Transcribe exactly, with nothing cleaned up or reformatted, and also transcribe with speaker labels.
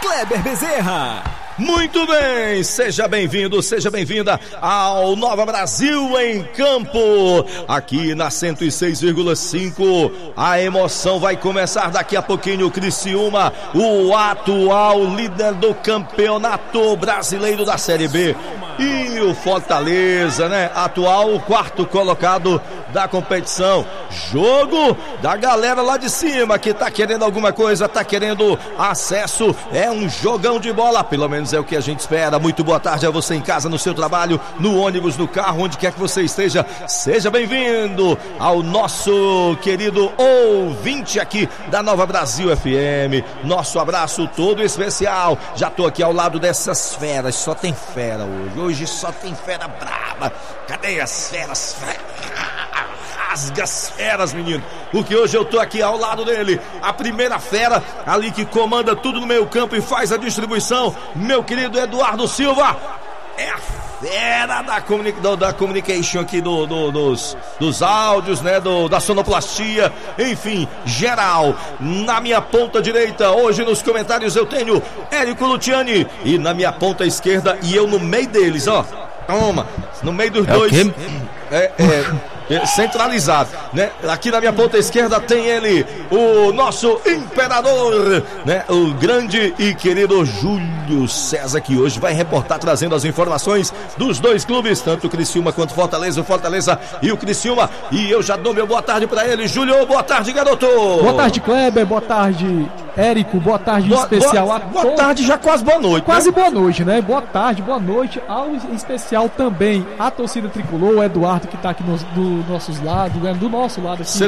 Speaker 1: Kleber Bezerra.
Speaker 2: Muito bem, seja bem-vindo, seja bem-vinda ao Nova Brasil em Campo, aqui na cento e seis vírgula cinco. A emoção vai começar daqui a pouquinho. O Criciúma, o atual líder do campeonato brasileiro da Série B, e o Fortaleza, né, atual quarto colocado da competição. Jogo da galera lá de cima que tá querendo alguma coisa, tá querendo acesso. É um jogão de bola, pelo menos é o que a gente espera. Muito boa tarde a você em casa, no seu trabalho, no ônibus, no carro, onde quer que você esteja. Seja bem-vindo ao nosso querido ouvinte aqui da Nova Brasil F M. Nosso abraço todo especial. Já tô aqui ao lado dessas feras. Só tem fera hoje. Hoje só tem fera braba. Cadê as feras? Rasga as feras, menino, porque hoje eu tô aqui ao lado dele, a primeira fera ali que comanda tudo no meio campo e faz a distribuição, meu querido Eduardo Silva. É a fera da, comunica, da, da communication aqui do, do, dos, dos áudios, né, do, da sonoplastia, enfim, geral. Na minha ponta direita, hoje nos comentários eu tenho Érico Luciani, e na minha ponta esquerda, e eu no meio deles, ó, toma, no meio dos é dois, é, é centralizado, né? Aqui na minha ponta esquerda tem ele, o nosso imperador, né? O grande e querido Júlio César, que hoje vai reportar, trazendo as informações dos dois clubes, tanto o Criciúma quanto o Fortaleza, o Fortaleza e o Criciúma. E eu já dou meu boa tarde pra ele. Júlio, boa tarde, garoto.
Speaker 3: Boa tarde, Kleber, boa tarde, Érico, boa tarde
Speaker 2: boa,
Speaker 3: especial
Speaker 2: boa,
Speaker 3: a
Speaker 2: boa tarde, já quase boa noite,
Speaker 3: quase
Speaker 2: né?
Speaker 3: boa noite, né? Boa tarde, boa noite, ao em especial também a torcida tricolor, o Eduardo, que tá aqui no, do nossos lados, né? Do nosso lado aqui.